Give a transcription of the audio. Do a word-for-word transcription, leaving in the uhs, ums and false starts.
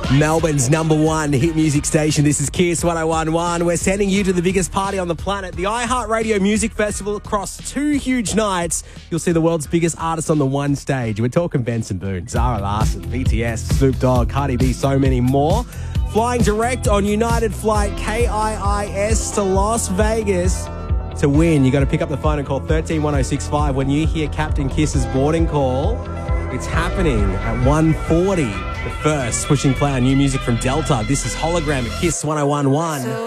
Melbourne's number one hit music station. This is Kiss one oh one point one. We're sending you to the biggest party on the planet, the iHeartRadio Music Festival. Across two huge nights, you'll see the world's biggest artists on the one stage. We're talking Benson Boone, Zara Larsson, B T S, Snoop Dogg, Cardi B, so many more. Flying direct on United Flight K I I S to Las Vegas. To win, you got to pick up the phone and call one three one oh six five when you hear Captain Kiss's boarding call. It's happening at one forty. The first pushing play on new music from Delta. This is Hologram at Kiss one oh one point one.